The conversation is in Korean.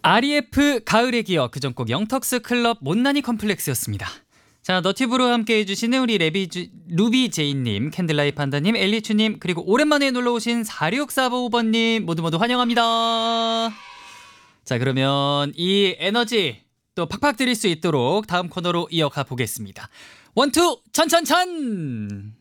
REF 가을의 기억 그전곡 영턱스 클럽 못난이 컴플렉스였습니다. 자, 너튜브로 함께 해주시는 우리 루비제이님, 캔들라이 판다님, 엘리추님, 그리고 오랜만에 놀러오신 46445번님 모두 환영합니다. 자, 그러면 이 에너지 또 팍팍 드릴 수 있도록 다음 코너로 이어가 보겠습니다. 원투 천천천.